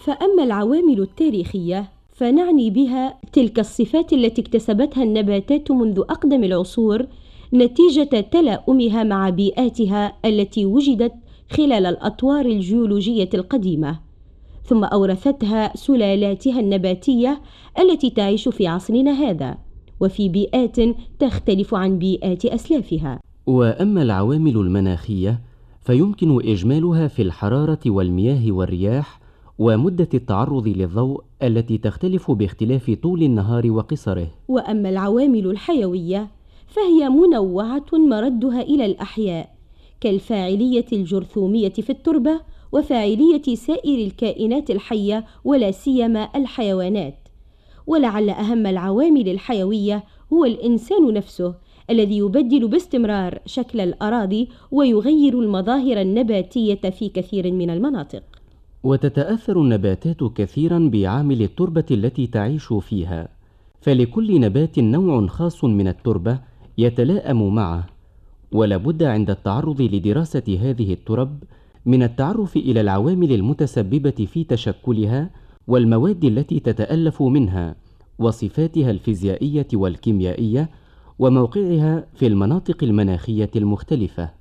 فأما العوامل التاريخية فنعني بها تلك الصفات التي اكتسبتها النباتات منذ أقدم العصور نتيجة تلاؤمها مع بيئاتها التي وجدت خلال الأطوار الجيولوجية القديمة، ثم أورثتها سلالاتها النباتية التي تعيش في عصرنا هذا وفي بيئات تختلف عن بيئات أسلافها. وأما العوامل المناخية فيمكن إجمالها في الحرارة والمياه والرياح ومدة التعرض للضوء التي تختلف باختلاف طول النهار وقصره. وأما العوامل الحيوية فهي منوعة مردها إلى الأحياء كالفاعلية الجرثومية في التربة وفاعلية سائر الكائنات الحية ولا سيما الحيوانات. ولعل أهم العوامل الحيوية هو الإنسان نفسه الذي يبدل باستمرار شكل الأراضي ويغير المظاهر النباتية في كثير من المناطق. وتتأثر النباتات كثيرا بعامل التربة التي تعيش فيها، فلكل نبات نوع خاص من التربة يتلائم معه، ولا بد عند التعرض لدراسة هذه الترب من التعرف إلى العوامل المتسببة في تشكلها والمواد التي تتألف منها وصفاتها الفيزيائية والكيميائية وموقعها في المناطق المناخية المختلفة.